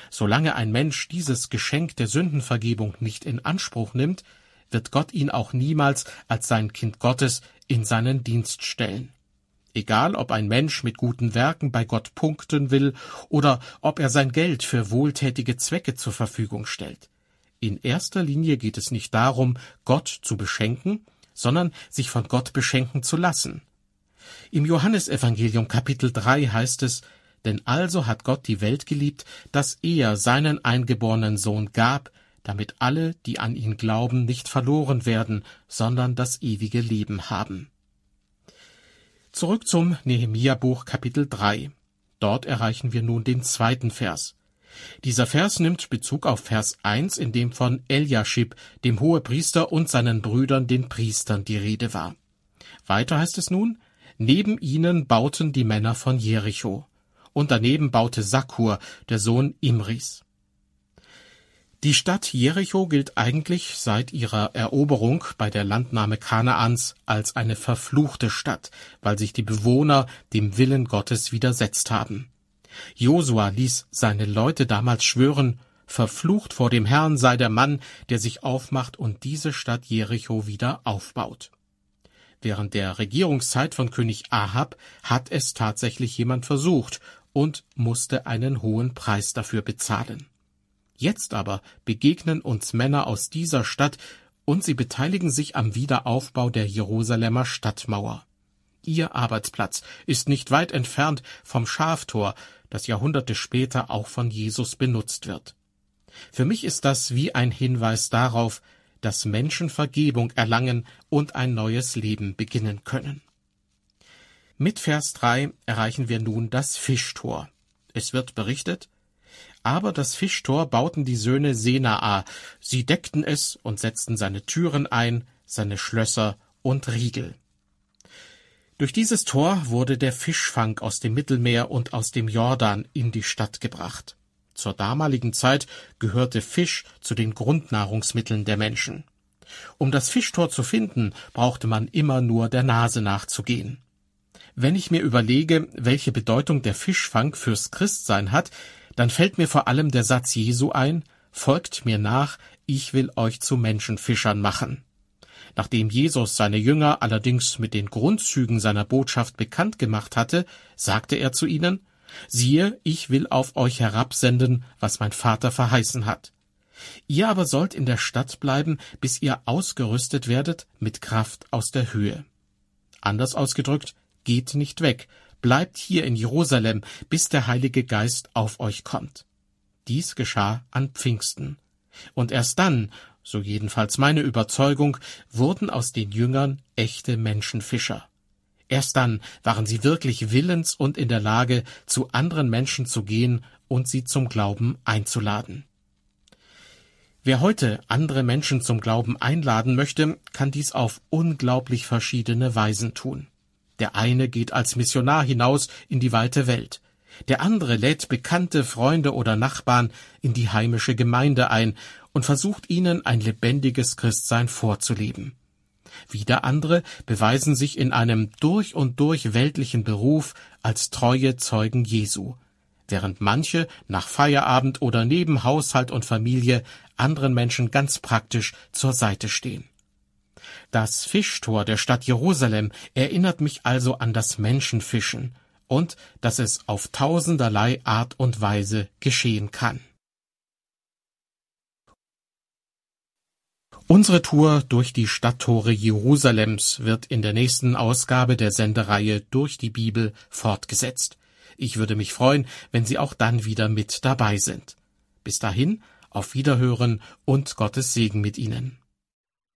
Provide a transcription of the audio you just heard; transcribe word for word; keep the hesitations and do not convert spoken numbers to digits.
Solange ein Mensch dieses Geschenk der Sündenvergebung nicht in Anspruch nimmt, wird Gott ihn auch niemals als sein Kind Gottes in seinen Dienst stellen. Egal, ob ein Mensch mit guten Werken bei Gott punkten will oder ob er sein Geld für wohltätige Zwecke zur Verfügung stellt. In erster Linie geht es nicht darum, Gott zu beschenken, sondern sich von Gott beschenken zu lassen. Im Johannesevangelium Kapitel drei heißt es: Denn also hat Gott die Welt geliebt, dass er seinen eingeborenen Sohn gab, damit alle, die an ihn glauben, nicht verloren werden, sondern das ewige Leben haben. Zurück zum Nehemia-Buch Kapitel drei. Dort erreichen wir nun den zweiten Vers. Dieser Vers nimmt Bezug auf Vers eins, in dem von Eliaschib, dem Hohepriester, und seinen Brüdern, den Priestern, die Rede war. Weiter heißt es nun: Neben ihnen bauten die Männer von Jericho, und daneben baute Sakkur, der Sohn Imris. Die Stadt Jericho gilt eigentlich seit ihrer Eroberung bei der Landnahme Kanaans als eine verfluchte Stadt, weil sich die Bewohner dem Willen Gottes widersetzt haben. Josua ließ seine Leute damals schwören: Verflucht vor dem Herrn sei der Mann, der sich aufmacht und diese Stadt Jericho wieder aufbaut. Während der Regierungszeit von König Ahab hat es tatsächlich jemand versucht und musste einen hohen Preis dafür bezahlen. Jetzt aber begegnen uns Männer aus dieser Stadt, und sie beteiligen sich am Wiederaufbau der Jerusalemer Stadtmauer. Ihr Arbeitsplatz ist nicht weit entfernt vom Schaftor, das Jahrhunderte später auch von Jesus benutzt wird. Für mich ist das wie ein Hinweis darauf, dass Menschen Vergebung erlangen und ein neues Leben beginnen können. Mit Vers drei erreichen wir nun das Fischtor. Es wird berichtet: Aber das Fischtor bauten die Söhne Senaa. Sie deckten es und setzten seine Türen ein, seine Schlösser und Riegel. Durch dieses Tor wurde der Fischfang aus dem Mittelmeer und aus dem Jordan in die Stadt gebracht. Zur damaligen Zeit gehörte Fisch zu den Grundnahrungsmitteln der Menschen. Um das Fischtor zu finden, brauchte man immer nur der Nase nachzugehen. Wenn ich mir überlege, welche Bedeutung der Fischfang fürs Christsein hat, dann fällt mir vor allem der Satz Jesu ein: Folgt mir nach, ich will euch zu Menschenfischern machen. Nachdem Jesus seine Jünger allerdings mit den Grundzügen seiner Botschaft bekannt gemacht hatte, sagte er zu ihnen: Siehe, ich will auf euch herabsenden, was mein Vater verheißen hat. Ihr aber sollt in der Stadt bleiben, bis ihr ausgerüstet werdet mit Kraft aus der Höhe. Anders ausgedrückt: Geht nicht weg, bleibt hier in Jerusalem, bis der Heilige Geist auf euch kommt. Dies geschah an Pfingsten. Und erst dann, so jedenfalls meine Überzeugung, wurden aus den Jüngern echte Menschenfischer. Erst dann waren sie wirklich willens und in der Lage, zu anderen Menschen zu gehen und sie zum Glauben einzuladen. Wer heute andere Menschen zum Glauben einladen möchte, kann dies auf unglaublich verschiedene Weisen tun. Der eine geht als Missionar hinaus in die weite Welt. Der andere lädt bekannte Freunde oder Nachbarn in die heimische Gemeinde ein und versucht ihnen ein lebendiges Christsein vorzuleben. Wieder andere beweisen sich in einem durch und durch weltlichen Beruf als treue Zeugen Jesu, während manche nach Feierabend oder neben Haushalt und Familie anderen Menschen ganz praktisch zur Seite stehen. Das Fischtor der Stadt Jerusalem erinnert mich also an das Menschenfischen und dass es auf tausenderlei Art und Weise geschehen kann. Unsere Tour durch die Stadttore Jerusalems wird in der nächsten Ausgabe der Sendereihe Durch die Bibel fortgesetzt. Ich würde mich freuen, wenn Sie auch dann wieder mit dabei sind. Bis dahin, auf Wiederhören und Gottes Segen mit Ihnen.